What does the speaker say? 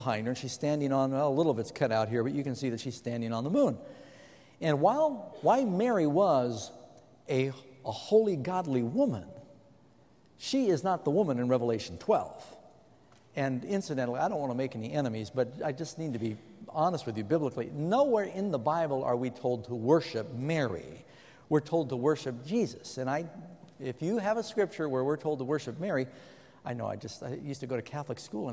behind her, and she's standing on, well, a little of it's cut out here, but you can see that she's standing on the moon. And why Mary was a holy, godly woman, she is not the woman in Revelation 12. And incidentally, I don't want to make any enemies, but I just need to be honest with you biblically. Nowhere in the Bible are we told to worship Mary. We're told to worship Jesus. And if you have a scripture where we're told to worship Mary, I know I used to go to Catholic school, and